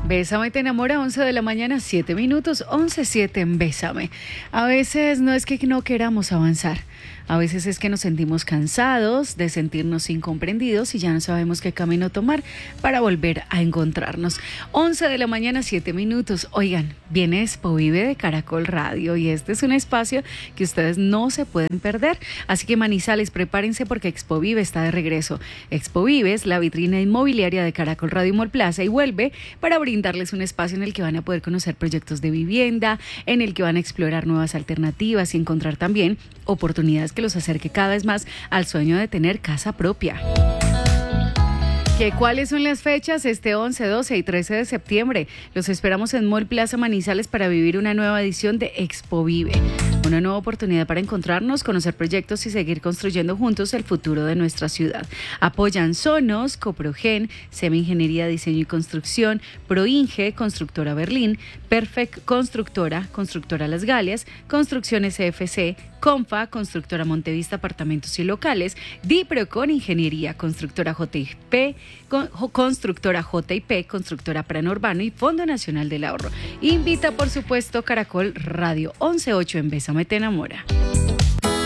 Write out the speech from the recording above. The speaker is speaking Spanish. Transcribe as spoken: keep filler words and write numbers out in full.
Bésame te enamora, once de la mañana, siete minutos, once siete en Bésame. A veces no es que no queramos avanzar, a veces es que nos sentimos cansados de sentirnos incomprendidos y ya no sabemos qué camino tomar para volver a encontrarnos. once de la mañana, siete minutos. Oigan, viene Expo Vive de Caracol Radio y este es un espacio que ustedes no se pueden perder. Así que Manizales, prepárense porque Expo Vive está de regreso. Expo Vive es la vitrina inmobiliaria de Caracol Radio Mall Plaza y vuelve para brindarles un espacio en el que van a poder conocer proyectos de vivienda, en el que van a explorar nuevas alternativas y encontrar también oportunidades que los acerque cada vez más al sueño de tener casa propia. ¿Qué, ¿Cuáles son las fechas? Este once, doce y trece de septiembre. Los esperamos en Mall Plaza Manizales para vivir una nueva edición de Expo Vive. Una nueva oportunidad para encontrarnos, conocer proyectos y seguir construyendo juntos el futuro de nuestra ciudad. Apoyan Sonos, Coprogen, Semi Ingeniería, Diseño y Construcción, Proinge, Constructora Berlín, Perfect Constructora, Constructora Las Galias, Construcciones C F C, Confa, Constructora Montevista Apartamentos y Locales, Diprocon Ingeniería, Constructora J I P, Con, Constructora J I P, Constructora Plan Urbano y Fondo Nacional del Ahorro. Invita, por supuesto, Caracol Radio once ocho en Bésame te enamora.